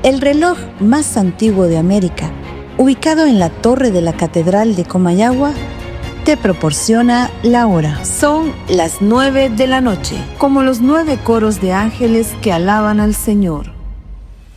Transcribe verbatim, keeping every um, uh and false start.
El reloj más antiguo de América, ubicado en la torre de la Catedral de Comayagua, te proporciona la hora. Son las nueve de la noche, como los nueve coros de ángeles que alaban al Señor.